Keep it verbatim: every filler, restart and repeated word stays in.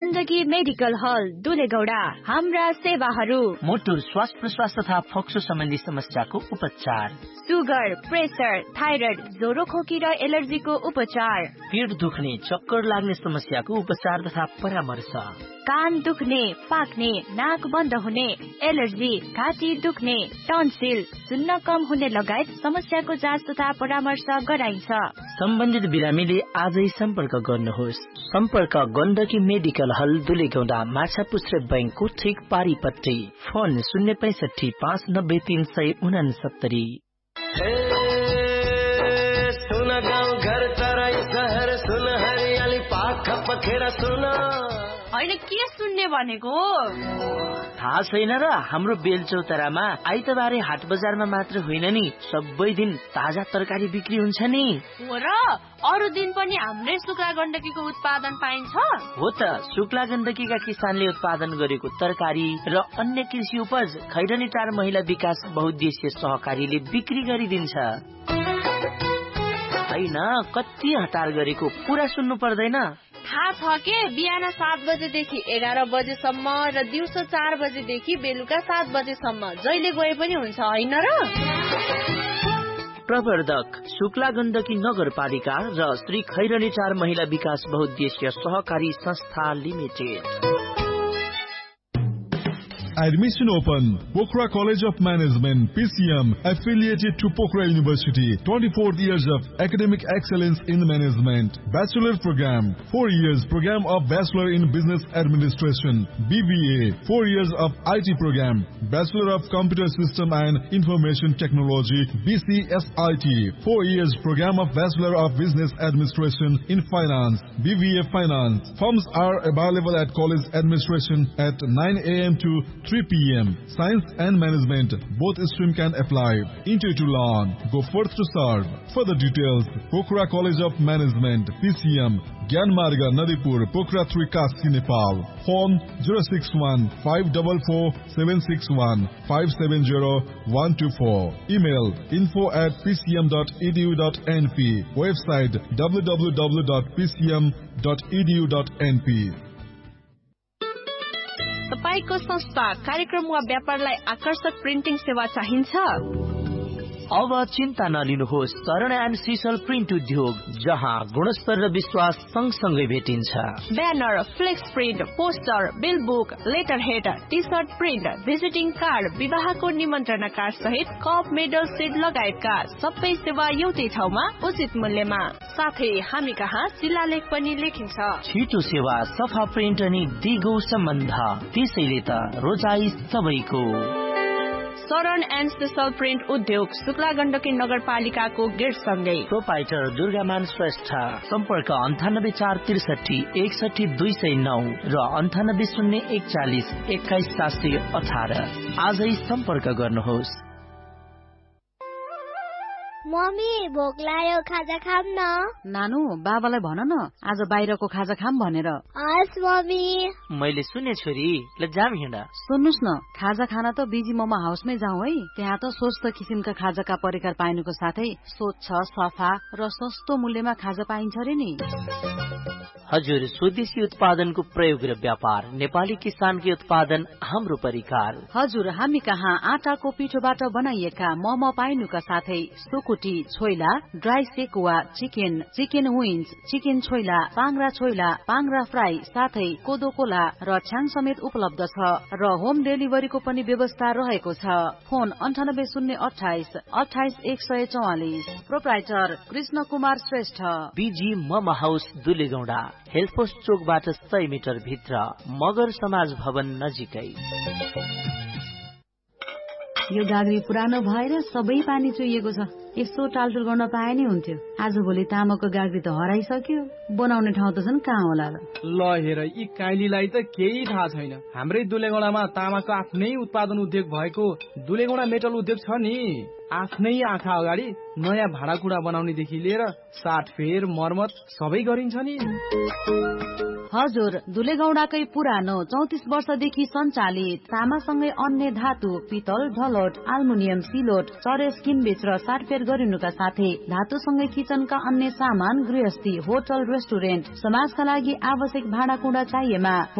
Gandaki medical हल दुलेगौडा। हाम्रा सेवाहरू मोटो श्वास प्रश्वास तथा फोक्सो सम्बन्धी समस्याको उपचार, सुगर, प्रेसर, थाइरोइड, ज्वरो खोकी र एलर्जीको उपचार, पेट दुख्ने चक्कर लाग्ने समस्याको उपचार तथा परामर्श, कान दुख्ने, पाक्ने, नाक बन्द हुने, एलर्जी, घाँटी दुख्ने, टन्सिल, सुन्न कम हुने लगायत समस्याको जाँच तथा परामर्श गराइन्छ। सम्बन्धित बिरामीले आजै सम्पर्क गर्नुहोस्। सम्पर्क गण्डकी मेडिकल हल दुलेगौडा, माछापुच्छ्रे बैंकको ठिक पारिपट्टि। फोन शून्य पैसठी पाँच नब्बे तीन सय उनासत्तरी। सुन गाउँ घर तराई सहर, सुन हरियाली पाख पखेरा सुन। होइन के सुन्ने भनेको? थाहा छैन र? हाम्रो बेलचौतारामा आइतबारे हाट बजारमा मात्र होइन नि, सबै दिन ताजा तरकारी बिक्री हुन्छ नि। हो र? अरू दिन पनि हाम्रै शुक्ला गण्डकीको उत्पादन पाइन्छ? हो त, शुक्ला गण्डकीका किसानले उत्पादन गरेको तरकारी र अन्य कृषि उपज खैरनी टार महिला विकास बहुद्देश्य सहकारीले बिक्री गरिदिन्छ। होइन, कति हतार गरेको, पुरा सुन्नु पर्दैन? थाहा छ के? बिहान सात बजेदेखि एघार बजेसम्म र दिउँसो चार बजेदेखि बेलुका सात बजेसम्म जहिले गए पनि हुन्छ, होइन र? प्रवर्धक शुक्ला गण्डकी नगरपालिका र श्री खैरनी टार महिला विकास बहुद्देश्य सहकारी संस्था limited. Admission open. Pokhara College of Management, P C M, affiliated to Pokhara University. twenty-four years of academic excellence in management. Bachelor program, four years program of Bachelor in Business Administration. B B A, four years of I T program. Bachelor of Computer System and Information Technology, B C S I T. four years program of Bachelor of Business Administration in Finance, B B A Finance. Forms are available at College Administration at nine A M to three P M Science and Management, both stream can apply. Intake to learn. Go forth to serve. Further details, Pokhara College of Management, P C M, Gyanmarga, Nadipur, Pokhara three, Kaski, Nepal. Phone zero six one five four four seven six one five seven zero one two four. Email info at p c m dot e d u dot n p. Website w w w dot p c m dot e d u dot n p. तपाईको संस्था कार्यक्रम वा व्यापारलाई आकर्षक printing सेवा चाहिन्छ? अब चिन्ता नलिनुहोस्। शरण एन्ड सिसल प्रिन्ट उद्योग, जहाँ गुणस्तर र विश्वास सँगसँगै भेटिन्छ। Banner, flex print, poster, bill book, letter head, T short print, visiting card, विवाहको निमन्त्रणा कार्ड सहित कप, मेडल, सिड लगायतका सबै सेवा एउटै ठाउँमा उचित मूल्यमा। साथै हामी कहाँ शिलालेख पनि लेखिन्छ। छिटो सेवा, सफा प्रिन्ट अनि दिगो सम्बन्ध, त्यसैले त रोजाई सबैको। शरण एन्ड सिसल प्रिन्ट उद्योग, शुक्ला गण्डकी नगरपालिकाको गेट सँगै। प्रोपाइटर दुर्गामान श्रेष्ठ। सम्पर्क अन्ठानब्बे चार त्रिसठी एकसठी दुई सय नौ र अन्ठानब्बे शून्य एकचालिस एक्काइस सात सय अठार। आजै सम्पर्क गर्नुहोस्। मम्मी, भोक लाग्यो, खाजा खाम न। नानु, बाबालाई भन न आज बाहिरको खाजा खाम भनेर। हस् मम्मी। मैले सुने छोरी, ल जाम हिँड। सुन्नुस् न, खाजा खाना त बिजी मोमो हाउसमै जाउँ है। त्यहाँ त स्वस्थ किसिमका खाजाका परिकार पाइनुको साथै स्वच्छ, सफा र सस्तो मूल्यमा खाजा पाइन्छ रे नि। हजुर, स्वदेशी उत्पादनको प्रयोग र व्यापार, नेपाली किसानकै उत्पादन, हाम्रो परिकार। हजुर, हामी कहाँ आटाको पिठोबाट बनाइएका मोमो पाइनुका साथै सुकुटी, choila, dry sekuwa, chicken, chicken wings, chicken choila, पाङ्रा choila, पाङ्रा fry, साथै कोदो कोला र छ्याङ समेत उपलब्ध छ र होम डेलिभरीको पनि व्यवस्था रहेको छ। फोन अन्ठानब्बे शून्य अठाइस अठाइस एक सय चौवालिस। Proprietor Krishna Kumar Shrestha. Busy momo house दुलेगौडा, health post चोकबाट सय मिटर भित्र, मगर समाज भवन नजिकै। यो गाग्री पुरानो भएर सबै पानी चुहिएको छ। यसो टालटुल गर्न पाए नि हुन्थ्यो। आज भोलि तामाको गाग्री त हराइसक्यो, बनाउने ठाउँ त छन् कहाँ होला र। ल हेर, यी काइलीलाई त केही थाहा छैन। हाम्रै दुलेगौडामा तामाको आफ्नै उत्पादन उद्योग भएको दुलेगौडा मेटल उद्योग छ नि। आफ्नै आँखा अगाडि नयाँ भाँडाकुँडा बनाउनेदेखि लिएर साटफेर, मर्मत सबै गरिन्छ नि। हजुर, दुलेगौडाकै पुरानो चौतिस वर्षदेखि सञ्चालित तामासँगै अन्य धातु, पितल, ढलोट, आल्मुनियम, सिलोट, चरेस किनबेच र साटफेर गरिनुका साथै धातुसँगै किचनका अन्य सामान, गृहस्थी, होटल, रेस्टुरेन्ट, समाजका लागि आवश्यक भाँडाकुँडा चाहिएमा